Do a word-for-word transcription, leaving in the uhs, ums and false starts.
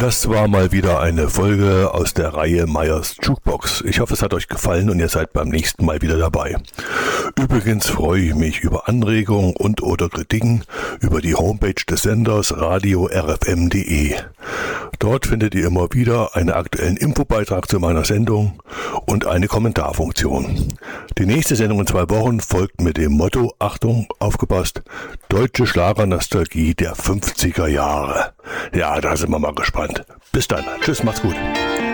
Das war mal wieder eine Folge aus der Reihe Meyers Jukebox. Ich hoffe, es hat euch gefallen und ihr seid beim nächsten Mal wieder dabei. Übrigens freue ich mich über Anregungen und oder Kritiken über die Homepage des Senders radio r f m punkt d e. Dort findet ihr immer wieder einen aktuellen Infobeitrag zu meiner Sendung und eine Kommentarfunktion. Die nächste Sendung in zwei Wochen folgt mit dem Motto, Achtung, aufgepasst, deutsche Schlagernostalgie der fünfziger Jahre. Ja, da sind wir mal gespannt. Bis dann. Tschüss, macht's gut.